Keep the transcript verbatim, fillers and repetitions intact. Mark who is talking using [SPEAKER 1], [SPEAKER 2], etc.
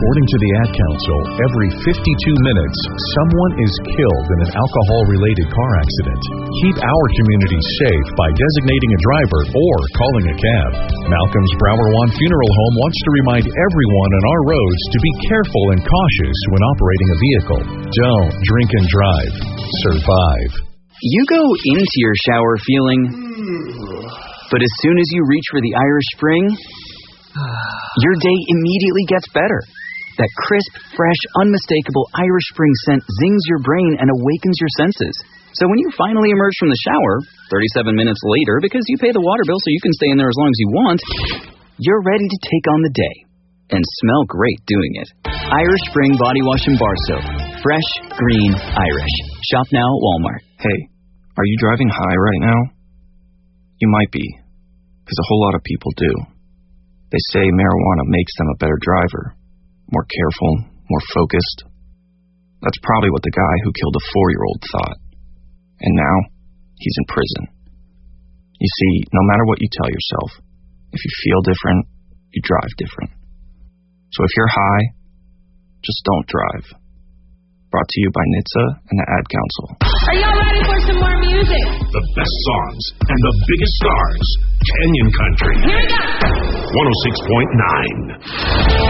[SPEAKER 1] According to the Ad Council, every fifty-two minutes, someone is killed in an alcohol-related car accident. Keep our community safe by designating a driver or calling a cab. Malcolm's Brower One Funeral Home wants to remind everyone on our roads to be careful and cautious when operating a vehicle. Don't drink and drive. Survive.
[SPEAKER 2] You go into your shower feeling, but as soon as you reach for the Irish Spring, your day immediately gets better. That crisp, fresh, unmistakable Irish Spring scent zings your brain and awakens your senses. So when you finally emerge from the shower, thirty-seven minutes later, because you pay the water bill so you can stay in there as long as you want, you're ready to take on the day and smell great doing it. Irish Spring Body Wash and Bar Soap. Fresh, green, Irish. Shop now at Walmart.
[SPEAKER 3] Hey, are you driving high right now? You might be, because a whole lot of people do. They say marijuana makes them a better driver, more careful, more focused. That's probably what the guy who killed a four-year-old thought. And now, he's in prison. You see, no matter what you tell yourself, if you feel different, you drive different. So if you're high, just don't drive. Brought to you by N H T S A and the Ad Council.
[SPEAKER 4] Are y'all ready for some more music?
[SPEAKER 5] The best songs and the biggest stars. Canyon Country.
[SPEAKER 4] Here we go.
[SPEAKER 5] one oh six point nine.